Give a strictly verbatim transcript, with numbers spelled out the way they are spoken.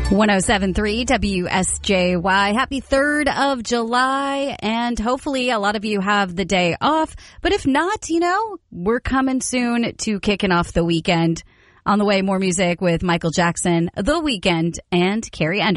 one oh seven point three W S J Y. Happy third of July, and hopefully a lot of you have the day off. But if not, you know, we're coming soon to kicking off the weekend. On the way, more music with Michael Jackson, The Weeknd, and Carrie Underwood.